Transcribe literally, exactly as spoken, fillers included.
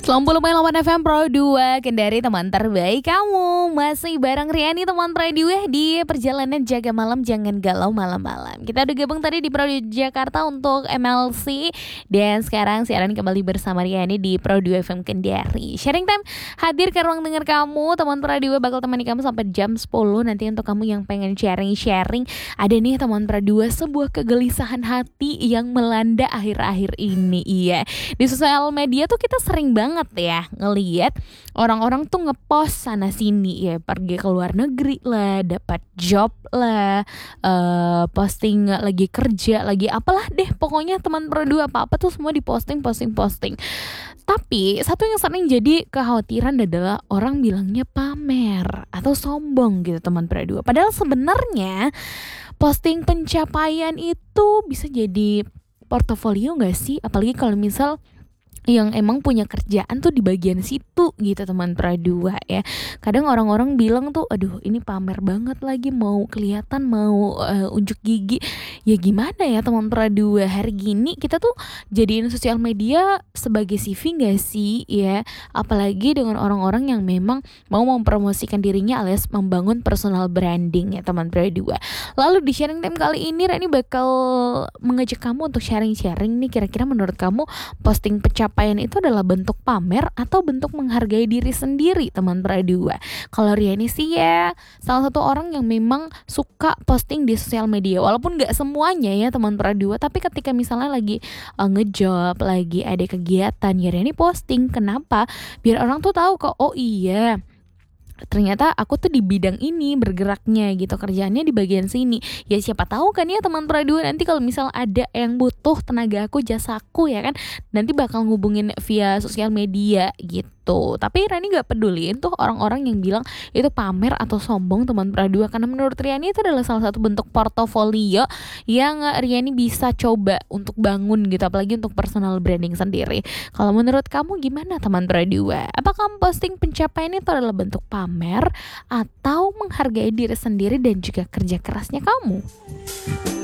sembilan puluh koma delapan F M Pro dua Kendari, teman terbaik kamu. Masih bareng Riani, teman Pro dua di perjalanan jaga malam, jangan galau malam-malam. Kita udah gabung tadi di Pro Jakarta untuk M L C, dan sekarang siaran kembali bersama Riani di Pro dua F M Kendari. Sharing time hadir ke ruang dengar kamu. Teman Pro dua bakal temani kamu sampai jam sepuluh. Nanti untuk kamu yang pengen sharing-sharing, ada nih teman Pro dua sebuah kegelisahan hati yang melanda akhir-akhir ini. Iya, di sosial media tuh kita sering banget ya ngelihat orang-orang tuh ngepost sana sini ya, pergi ke luar negeri lah, dapat job lah, uh, posting lagi kerja lagi apalah deh, pokoknya teman Pro dua apa-apa tuh semua diposting posting posting. Tapi satu yang sering jadi kekhawatiran adalah orang bilangnya pamer atau sombong gitu teman Pro dua. Padahal sebenarnya posting pencapaian itu bisa jadi portofolio gak sih? Apalagi kalau misal yang emang punya kerjaan tuh di bagian situ gitu teman Pro dua ya. Kadang orang-orang bilang tuh, aduh ini pamer banget lagi, mau kelihatan, mau uh, unjuk gigi. Ya gimana ya teman Pro dua, hari gini kita tuh jadiin sosial media sebagai C V gak sih ya. Apalagi dengan orang-orang yang memang mau mempromosikan dirinya alias membangun personal branding ya teman Pro dua. Lalu di sharing time kali ini Rani bakal mengajak kamu untuk sharing-sharing nih, kira-kira menurut kamu posting pencapaian itu adalah bentuk pamer atau bentuk menghargai diri sendiri teman Pro dua. Kalau Riani sih ya salah satu orang yang memang suka posting di sosial media, walaupun gak semuanya ya teman Pro dua, tapi ketika misalnya lagi uh, ngejob, lagi ada kegiatan ya Riani posting. Kenapa? Biar orang tuh tahu kok, oh iya ternyata aku tuh di bidang ini bergeraknya gitu, kerjaannya di bagian sini. Ya siapa tahu kan ya teman Pro dua, nanti kalau misal ada yang butuh tenaga aku, jasaku ya kan, nanti bakal ngubungin via sosial media gitu. Tapi Rani gak peduliin tuh orang-orang yang bilang itu pamer atau sombong teman Pro dua, karena menurut Riani itu adalah salah satu bentuk portofolio yang Riani bisa coba untuk bangun gitu, apalagi untuk personal branding sendiri. Kalau menurut kamu gimana teman Pro dua? Apakah kamu posting pencapaian itu adalah bentuk pamer atau menghargai diri sendiri dan juga kerja kerasnya kamu?